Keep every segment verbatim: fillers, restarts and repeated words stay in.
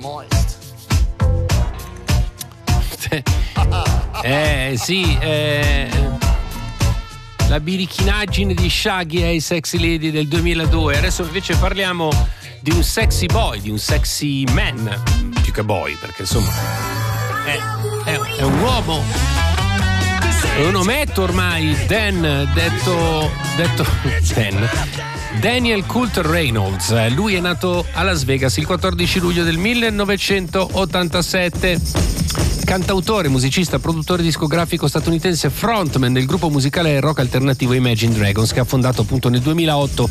Eh sì, eh, la birichinaggine di Shaggy ai Sexy Lady del duemiladue. Adesso invece parliamo di un sexy boy, di un sexy man, più che boy, perché insomma è, è, è un uomo, è un ometto ormai. Dan, detto detto Dan Daniel Coulter Reynolds. Lui è nato a Las Vegas il quattordici luglio del millenovecentottantasette. Cantautore, musicista, produttore discografico statunitense, frontman del gruppo musicale rock alternativo Imagine Dragons, che ha fondato appunto nel duemilaotto,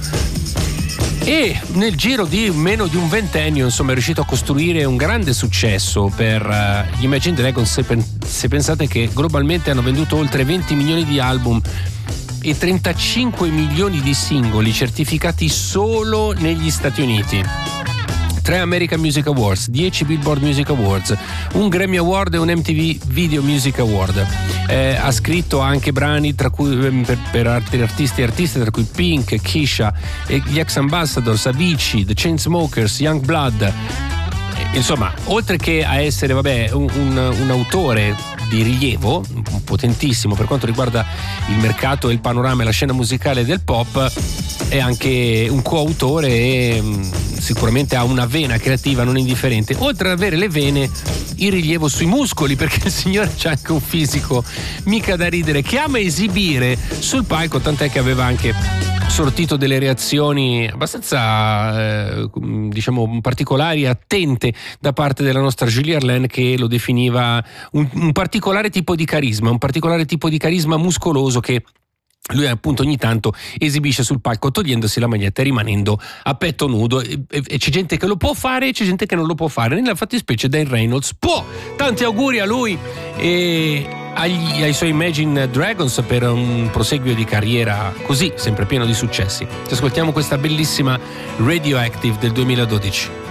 e nel giro di meno di un ventennio insomma è riuscito a costruire un grande successo per uh, gli Imagine Dragons. Se, pen- se pensate che globalmente hanno venduto oltre venti milioni di album e trentacinque milioni di singoli certificati solo negli Stati Uniti, tre American Music Awards, dieci Billboard Music Awards, un Grammy Award e un M T V Video Music Award. Eh, ha scritto anche brani tra cui, per, per artisti e artiste, tra cui Pink, Kesha, e gli Ex Ambassadors, Avicii, The Chainsmokers, Youngblood. Insomma, oltre che a essere vabbè un, un, un autore di rilievo potentissimo per quanto riguarda il mercato e il panorama e la scena musicale del pop, è anche un coautore e mh, sicuramente ha una vena creativa non indifferente, oltre ad avere le vene, il rilievo sui muscoli, perché il signore c'ha anche un fisico mica da ridere, che ama esibire sul palco, tant'è che aveva anche sortito delle reazioni abbastanza eh, diciamo particolari e attente da parte della nostra Julie Arlen, che lo definiva un, un particolare tipo di carisma, un particolare tipo di carisma muscoloso che lui appunto ogni tanto esibisce sul palco togliendosi la maglietta e rimanendo a petto nudo, e, e, e c'è gente che lo può fare e c'è gente che non lo può fare. Nella fattispecie Dan Reynolds può. Tanti auguri a lui e agli, ai suoi Imagine Dragons per un proseguio di carriera così sempre pieno di successi. Ci ascoltiamo questa bellissima Radioactive del duemiladodici.